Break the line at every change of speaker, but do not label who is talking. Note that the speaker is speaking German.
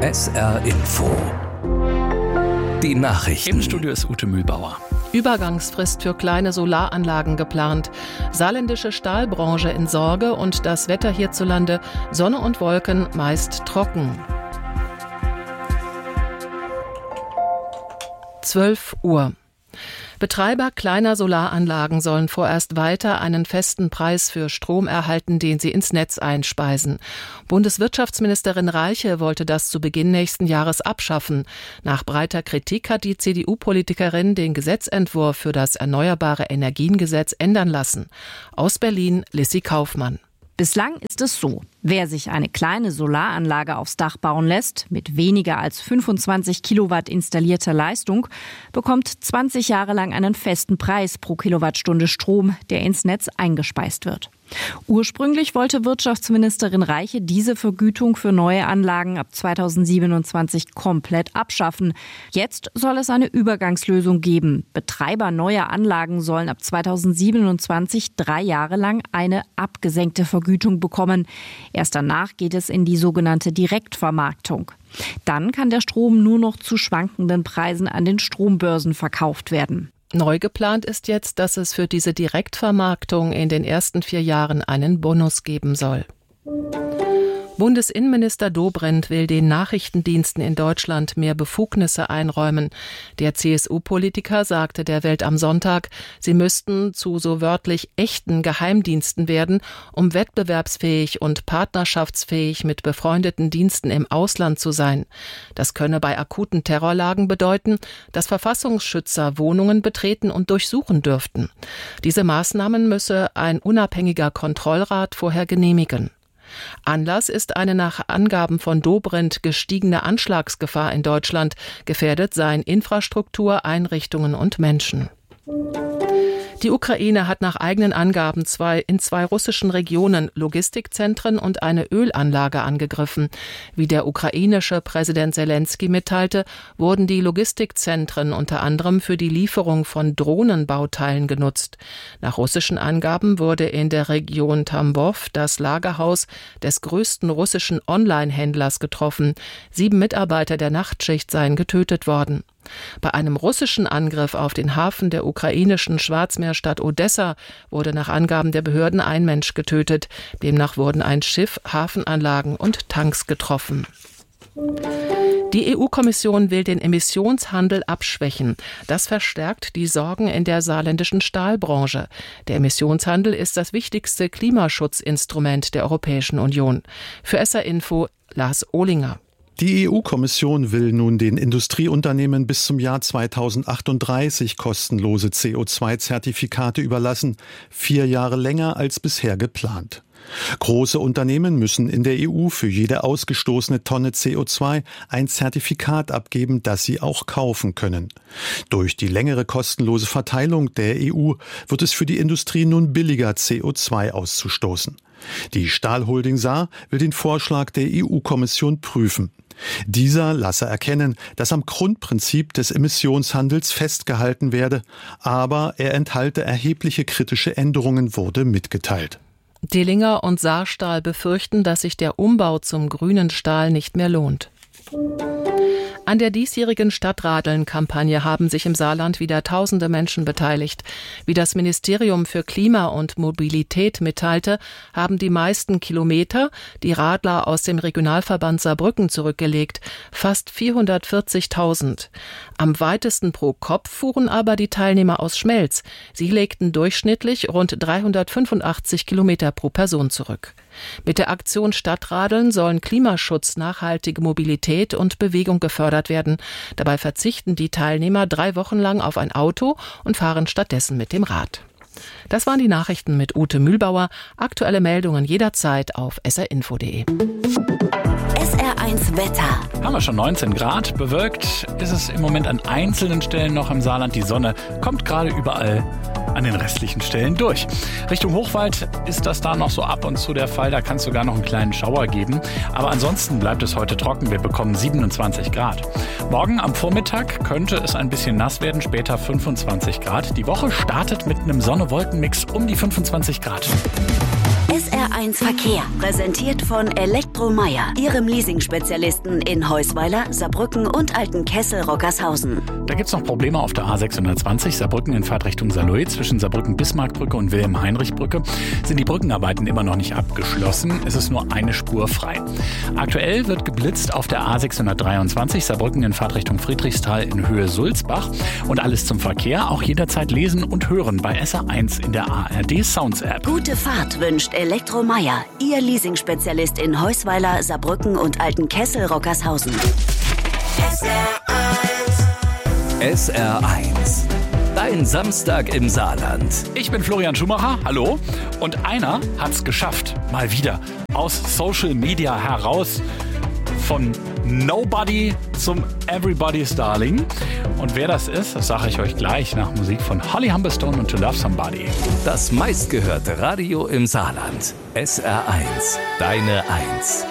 SR Info. Die Nachrichten.
Im Studio ist Ute Mühlbauer.
Übergangsfrist für kleine Solaranlagen geplant. Saarländische Stahlbranche in Sorge und das Wetter hierzulande: Sonne und Wolken, meist trocken. 12 Uhr. Betreiber kleiner Solaranlagen sollen vorerst weiter einen festen Preis für Strom erhalten, den sie ins Netz einspeisen. Bundeswirtschaftsministerin Reiche wollte das zu Beginn nächsten Jahres abschaffen. Nach breiter Kritik hat die CDU-Politikerin den Gesetzentwurf für das Erneuerbare Energiengesetz ändern lassen. Aus Berlin Lissy Kaufmann.
Bislang ist es so: Wer sich eine kleine Solaranlage aufs Dach bauen lässt, mit weniger als 25 Kilowatt installierter Leistung, bekommt 20 Jahre lang einen festen Preis pro Kilowattstunde Strom, der ins Netz eingespeist wird. Ursprünglich wollte Wirtschaftsministerin Reiche diese Vergütung für neue Anlagen ab 2027 komplett abschaffen. Jetzt soll es eine Übergangslösung geben. Betreiber neuer Anlagen sollen ab 2027 3 Jahre lang eine abgesenkte Vergütung bekommen. Erst danach geht es in die sogenannte Direktvermarktung. Dann kann der Strom nur noch zu schwankenden Preisen an den Strombörsen verkauft werden.
Neu geplant ist jetzt, dass es für diese Direktvermarktung in den ersten 4 Jahren einen Bonus geben soll. Bundesinnenminister Dobrindt will den Nachrichtendiensten in Deutschland mehr Befugnisse einräumen. Der CSU-Politiker sagte der Welt am Sonntag, sie müssten zu so wörtlich echten Geheimdiensten werden, um wettbewerbsfähig und partnerschaftsfähig mit befreundeten Diensten im Ausland zu sein. Das könne bei akuten Terrorlagen bedeuten, dass Verfassungsschützer Wohnungen betreten und durchsuchen dürften. Diese Maßnahmen müsse ein unabhängiger Kontrollrat vorher genehmigen. Anlass ist eine nach Angaben von Dobrindt gestiegene Anschlagsgefahr in Deutschland. Gefährdet seien Infrastruktur, Einrichtungen und Menschen. Die Ukraine hat nach eigenen Angaben in zwei russischen Regionen Logistikzentren und eine Ölanlage angegriffen. Wie der ukrainische Präsident Selenskyj mitteilte, wurden die Logistikzentren unter anderem für die Lieferung von Drohnenbauteilen genutzt. Nach russischen Angaben wurde in der Region Tambov das Lagerhaus des größten russischen Online-Händlers getroffen. 7 Mitarbeiter der Nachtschicht seien getötet worden. Bei einem russischen Angriff auf den Hafen der ukrainischen Schwarzmeerstadt Odessa wurde nach Angaben der Behörden ein Mensch getötet. Demnach wurden ein Schiff, Hafenanlagen und Tanks getroffen. Die EU-Kommission will den Emissionshandel abschwächen. Das verstärkt die Sorgen in der saarländischen Stahlbranche. Der Emissionshandel ist das wichtigste Klimaschutzinstrument der Europäischen Union. Für SR Info Lars Ohlinger.
Die EU-Kommission will nun den Industrieunternehmen bis zum Jahr 2038 kostenlose CO2-Zertifikate überlassen, 4 Jahre länger als bisher geplant. Große Unternehmen müssen in der EU für jede ausgestoßene Tonne CO2 ein Zertifikat abgeben, das sie auch kaufen können. Durch die längere kostenlose Verteilung der EU wird es für die Industrie nun billiger, CO2 auszustoßen. Die Stahlholding Saar will den Vorschlag der EU-Kommission prüfen. Dieser lasse erkennen, dass am Grundprinzip des Emissionshandels festgehalten werde, aber er enthalte erhebliche kritische Änderungen, wurde mitgeteilt.
Dillinger und Saarstahl befürchten, dass sich der Umbau zum grünen Stahl nicht mehr lohnt. An der diesjährigen Stadtradeln-Kampagne haben sich im Saarland wieder tausende Menschen beteiligt. Wie das Ministerium für Klima und Mobilität mitteilte, haben die meisten Kilometer die Radler aus dem Regionalverband Saarbrücken zurückgelegt, fast 440.000. Am weitesten pro Kopf fuhren aber die Teilnehmer aus Schmelz. Sie legten durchschnittlich rund 385 Kilometer pro Person zurück. Mit der Aktion Stadtradeln sollen Klimaschutz, nachhaltige Mobilität und Bewegung gefördert werden. Dabei verzichten die Teilnehmer 3 Wochen lang auf ein Auto und fahren stattdessen mit dem Rad. Das waren die Nachrichten mit Ute Mühlbauer. Aktuelle Meldungen jederzeit auf srinfo.de.
SR1 Wetter.
Haben wir schon 19 Grad. Bewölkt ist es im Moment an einzelnen Stellen noch im Saarland. Die Sonne kommt gerade überall an den restlichen Stellen durch. Richtung Hochwald ist das da noch so ab und zu der Fall. Da kann es sogar noch einen kleinen Schauer geben. Aber ansonsten bleibt es heute trocken. Wir bekommen 27 Grad. Morgen am Vormittag könnte es ein bisschen nass werden, später 25 Grad. Die Woche startet mit einem Sonne-Wolken-Mix um die 25 Grad.
SR1 Verkehr, präsentiert von Elektromeyer, Ihrem Leasing-Spezialisten in Heusweiler, Saarbrücken und Altenkessel-Rockershausen.
Da gibt es noch Probleme auf der A620 Saarbrücken in Fahrtrichtung Saarlouis. Zwischen Saarbrücken-Bismarckbrücke und Wilhelm-Heinrich-Brücke sind die Brückenarbeiten immer noch nicht abgeschlossen. Es ist nur eine Spur frei. Aktuell wird geblitzt auf der A623 Saarbrücken in Fahrtrichtung Friedrichsthal in Höhe Sulzbach. Und alles zum Verkehr auch jederzeit lesen und hören bei SR1 in der ARD Sounds App.
Gute Fahrt wünscht Elektromeyer, Ihr Leasing-Spezialist in Heusweiler, Saarbrücken und Altenkessel-Rockershausen.
SR1. Dein Samstag im Saarland.
Ich bin Florian Schumacher, hallo. Und einer hat's geschafft, mal wieder aus Social Media heraus von Nobody zum Everybody's Darling. Und wer das ist, das sage ich euch gleich nach Musik von Holly Humberstone und To Love Somebody.
Das meistgehörte Radio im Saarland. SR1. Deine 1.